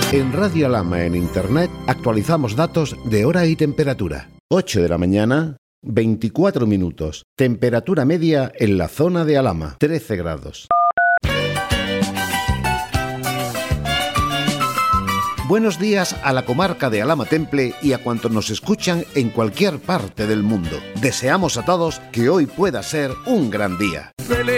En Radio Alhama en Internet actualizamos datos de hora y temperatura. 8 de la mañana, 24 minutos. Temperatura media en la zona de Alhama, 13 grados. Buenos días a la comarca de Alhama Temple y a cuantos nos escuchan en cualquier parte del mundo. Deseamos a todos que hoy pueda ser un gran día.